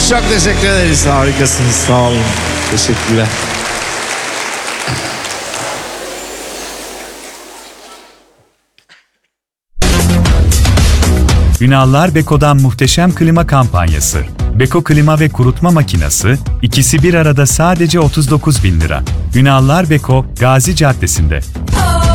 Çok teşekkür ederiz. Harikasınız. Sağ olun. Teşekkürler. Ünallar Beko'dan muhteşem klima kampanyası. Beko klima ve kurutma makinesi, ikisi bir arada sadece 39.000 lira. Ünallar Beko, Gazi Caddesi'nde.